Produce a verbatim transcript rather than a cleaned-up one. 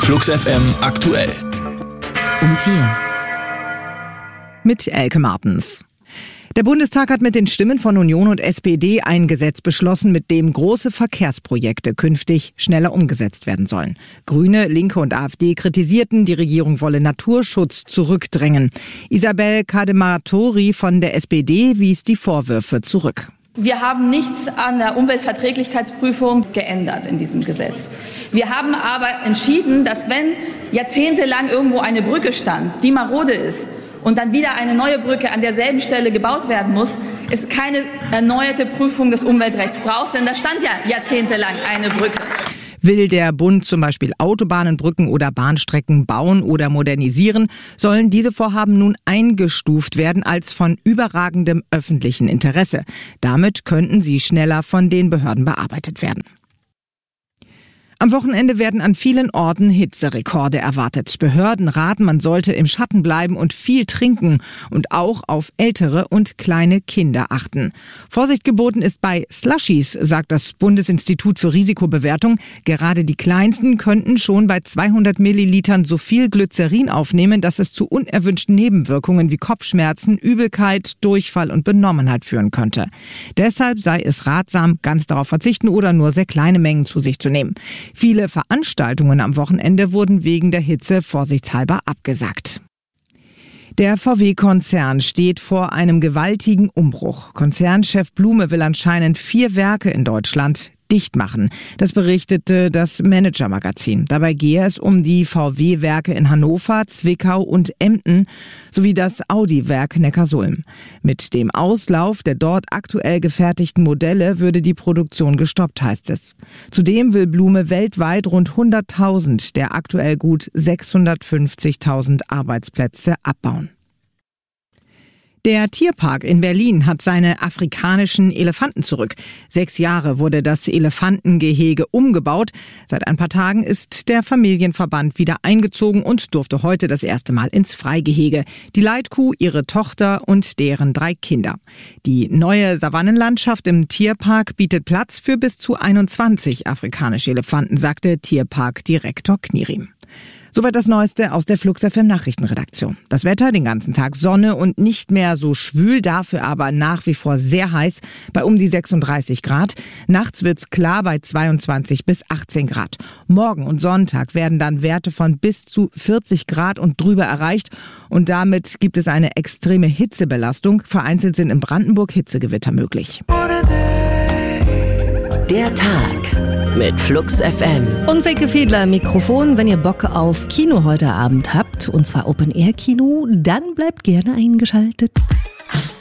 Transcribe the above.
Flux F M aktuell. Um vier. Mit Elke Martens. Der Bundestag hat mit den Stimmen von Union und S P D ein Gesetz beschlossen, mit dem große Verkehrsprojekte künftig schneller umgesetzt werden sollen. Grüne, Linke und AfD kritisierten, die Regierung wolle Naturschutz zurückdrängen. Isabel Cadematori von der S P D wies die Vorwürfe zurück. Wir haben nichts an der Umweltverträglichkeitsprüfung geändert in diesem Gesetz. Wir haben aber entschieden, dass wenn jahrzehntelang irgendwo eine Brücke stand, die marode ist, und dann wieder eine neue Brücke an derselben Stelle gebaut werden muss, es keine erneuerte Prüfung des Umweltrechts braucht, denn da stand ja jahrzehntelang eine Brücke. Will der Bund zum Beispiel Autobahnen, Brücken oder Bahnstrecken bauen oder modernisieren, sollen diese Vorhaben nun eingestuft werden als von überragendem öffentlichen Interesse. Damit könnten sie schneller von den Behörden bearbeitet werden. Am Wochenende werden an vielen Orten Hitzerekorde erwartet. Behörden raten, man sollte im Schatten bleiben und viel trinken und auch auf ältere und kleine Kinder achten. Vorsicht geboten ist bei Slushies, sagt das Bundesinstitut für Risikobewertung. Gerade die kleinsten könnten schon bei zweihundert Millilitern so viel Glycerin aufnehmen, dass es zu unerwünschten Nebenwirkungen wie Kopfschmerzen, Übelkeit, Durchfall und Benommenheit führen könnte. Deshalb sei es ratsam, ganz darauf verzichten oder nur sehr kleine Mengen zu sich zu nehmen. Viele Veranstaltungen am Wochenende wurden wegen der Hitze vorsichtshalber abgesagt. Der V W-Konzern steht vor einem gewaltigen Umbruch. Konzernchef Blume will anscheinend vier Werke in Deutschland dicht machen. Das berichtete das Manager-Magazin. Dabei gehe es um die V W-Werke in Hannover, Zwickau und Emden sowie das Audi-Werk Neckarsulm. Mit dem Auslauf der dort aktuell gefertigten Modelle würde die Produktion gestoppt, heißt es. Zudem will Blume weltweit rund hunderttausend der aktuell gut sechshundertfünfzigtausend Arbeitsplätze abbauen. Der Tierpark in Berlin hat seine afrikanischen Elefanten zurück. Sechs Jahre wurde das Elefantengehege umgebaut. Seit ein paar Tagen ist der Familienverband wieder eingezogen und durfte heute das erste Mal ins Freigehege. Die Leitkuh, ihre Tochter und deren drei Kinder. Die neue Savannenlandschaft im Tierpark bietet Platz für bis zu einundzwanzig afrikanische Elefanten, sagte Tierparkdirektor Knierim. Soweit das Neueste aus der Flux F M Nachrichtenredaktion. Das Wetter, den ganzen Tag Sonne und nicht mehr so schwül, dafür aber nach wie vor sehr heiß bei um die sechsunddreißig Grad. Nachts wird's klar bei zweiundzwanzig bis achtzehn Grad. Morgen und Sonntag werden dann Werte von bis zu vierzig Grad und drüber erreicht. Und damit gibt es eine extreme Hitzebelastung. Vereinzelt sind in Brandenburg Hitzegewitter möglich. Der Tag mit Flux F M. Und Wilke Fiedler am Mikrofon. Wenn ihr Bock auf Kino heute Abend habt, und zwar Open-Air-Kino, dann bleibt gerne eingeschaltet.